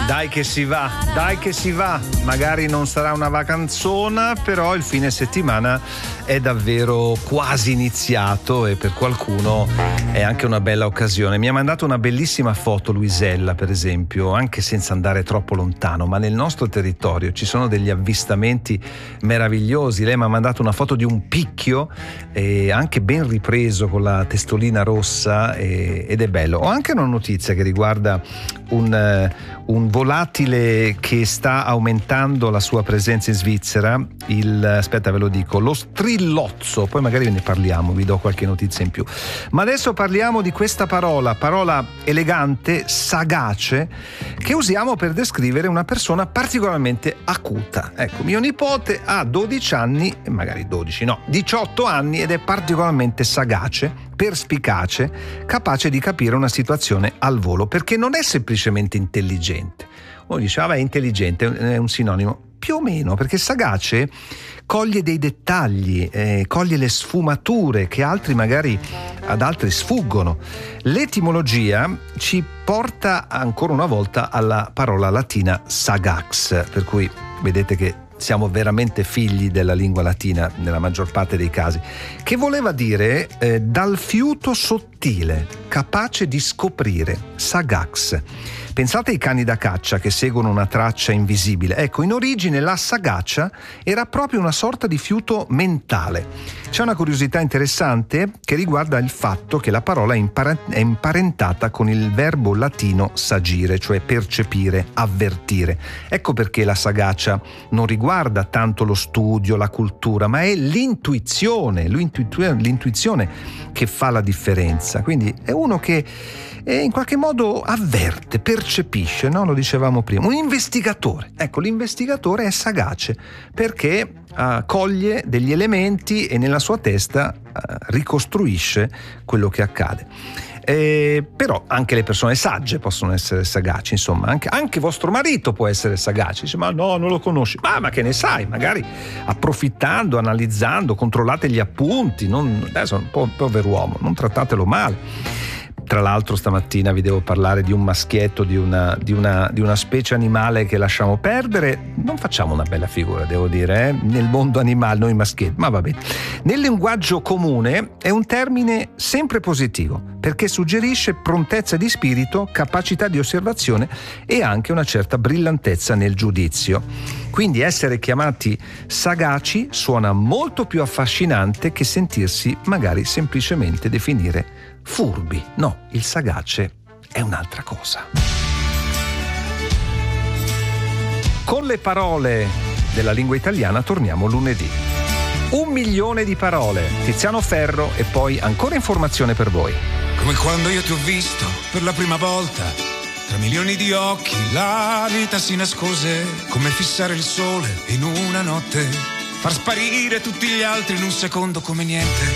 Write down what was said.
Dai che si va, magari non sarà una vacanzona, però il fine settimana è davvero quasi iniziato e per qualcuno è anche una bella occasione. Mi ha mandato una bellissima foto Luisella, per esempio, anche senza andare troppo lontano, ma nel nostro territorio ci sono degli avvistamenti meravigliosi. Lei mi ha mandato una foto di un picchio anche ben ripreso con la testolina rossa ed è bello. Ho anche una notizia che riguarda un volatile che sta aumentando la sua presenza in Svizzera, aspetta ve lo dico, lo strillozzo, poi magari ne parliamo, vi do qualche notizia in più. Ma adesso parliamo di questa parola elegante, sagace, che usiamo per descrivere una persona particolarmente acuta. Ecco, mio nipote ha 12 anni, magari 18 anni ed è particolarmente sagace, perspicace, capace di capire una situazione al volo, perché non è semplicemente intelligente. Uno dice, è intelligente, è un sinonimo. Più o meno, perché sagace coglie dei dettagli, coglie le sfumature che ad altri sfuggono. L'etimologia ci porta ancora una volta alla parola latina sagax, per cui vedete che siamo veramente figli della lingua latina nella maggior parte dei casi, che voleva dire dal fiuto sottile, capace di scoprire, sagax. Pensate ai cani da caccia che seguono una traccia invisibile. Ecco, in origine la sagacia era proprio una sorta di fiuto mentale. C'è una curiosità interessante che riguarda il fatto che la parola è imparentata con il verbo latino sagire, cioè percepire, avvertire. Ecco perché la sagacia non riguarda tanto lo studio, la cultura, ma è l'intuizione che fa la differenza. Quindi è uno che in qualche modo avverte, percepisce, no? Lo dicevamo prima, un investigatore. Ecco, l'investigatore è sagace perché coglie degli elementi e nella sua testa ricostruisce quello che accade. Però anche le persone sagge possono essere sagaci, insomma, anche vostro marito può essere sagace. Dice, ma no, non lo conosci. Ma che ne sai? Magari approfittando, analizzando, controllate gli appunti. Adesso è un pover'uomo, non trattatelo male. Tra l'altro stamattina vi devo parlare di un maschietto di una specie animale che lasciamo perdere. Non facciamo una bella figura, devo dire, nel mondo animale noi maschietti, ma va bene. Nel linguaggio comune è un termine sempre positivo perché suggerisce prontezza di spirito, capacità di osservazione e anche una certa brillantezza nel giudizio. Quindi essere chiamati sagaci suona molto più affascinante che sentirsi magari semplicemente definire furbi. No, il sagace è un'altra cosa. Con le parole della lingua italiana torniamo lunedì. 1 milione di parole, Tiziano Ferro e poi ancora informazione per voi. Come quando io ti ho visto per la prima volta, tra milioni di occhi la vita si nascose, come fissare il sole in una notte, far sparire tutti gli altri in un secondo come niente.